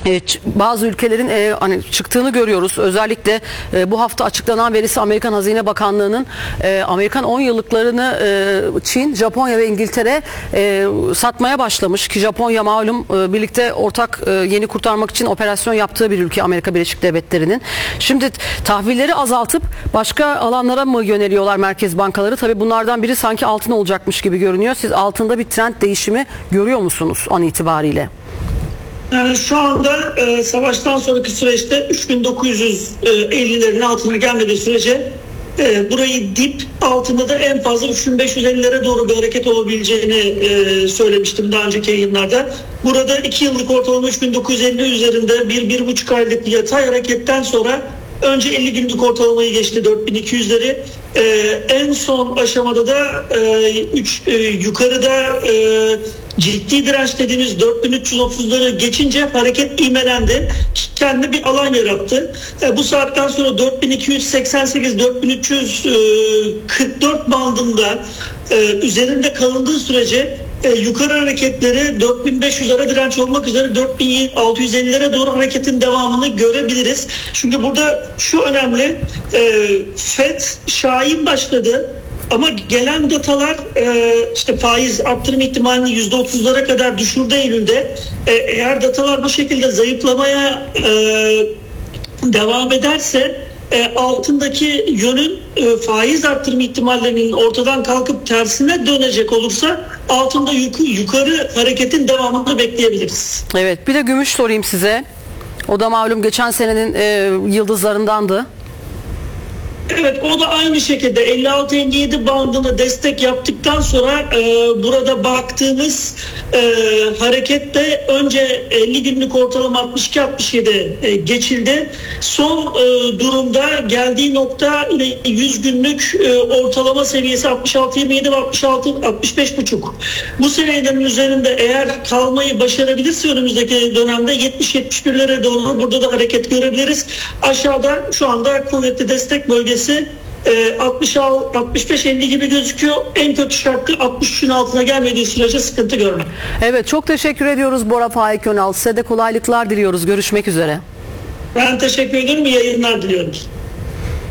Bazı ülkelerin hani çıktığını görüyoruz. Özellikle bu hafta açıklanan verisi Amerikan Hazine Bakanlığı'nın Amerikan 10 yıllıklarını Çin, Japonya ve İngiltere satmaya başlamış ki Japonya malum birlikte ortak yeni kurtarmak için operasyon yaptığı bir ülke Amerika Birleşik Devletleri'nin. Şimdi tahvilleri azaltıp başka alanlara mı yöneliyorlar merkez bankaları? Tabii bunlardan biri sanki altın olacakmış gibi görünüyor. Siz altında bir trend değişimi görüyor musunuz an itibariyle? Yani şu anda savaştan sonraki süreçte 3950'lerin altına gelmediği sürece burayı dip, altında da en fazla 3550'lere doğru bir hareket olabileceğini söylemiştim daha önceki yayınlarda. Burada 2 yıllık ortalama 3950 üzerinde 1-1,5 aylık yatay hareketten sonra önce 50 günlük ortalamayı geçti 4200'leri. En son aşamada da yukarıda ciddi direnç dediğimiz 4330'ları geçince hareket ivmelendi. Kendi bir alan yarattı. Bu saatten sonra 4288-4344 bandında üzerinde kalındığı sürece yukarı hareketleri 4500'lere direnç olmak üzere 4650'lere doğru hareketin devamını görebiliriz. Çünkü burada şu önemli, FED şahin başladı. Ama gelen datalar işte faiz arttırma ihtimalini %30'lara kadar düşürdü Eylül'de. Eğer datalar bu şekilde zayıflamaya devam ederse altındaki yönün faiz arttırma ihtimallerinin ortadan kalkıp tersine dönecek olursa altında yukarı hareketin devamını bekleyebiliriz. Evet, bir de gümüş sorayım size. O da malum geçen senenin yıldızlarındandı. Evet, o da aynı şekilde 56-57 bandına destek yaptıktan sonra burada baktığımız harekette önce 50 günlük ortalama 62-67 geçildi. Son durumda geldiği nokta 100 günlük ortalama seviyesi 66-27 ve 65,5. Bu seviyelerin üzerinde eğer kalmayı başarabilirse önümüzdeki dönemde 70-71'lere doğru burada da hareket görebiliriz. Aşağıda şu anda kuvvetli destek bölgesi 65-50 gibi gözüküyor. En kötü şartı 63'ün altına gelmediği sürece sıkıntı görmem. Evet, çok teşekkür ediyoruz Bora Faik Önal. Size de kolaylıklar diliyoruz. Görüşmek üzere. Ben teşekkür ederim. İyi yayınlar diliyorum.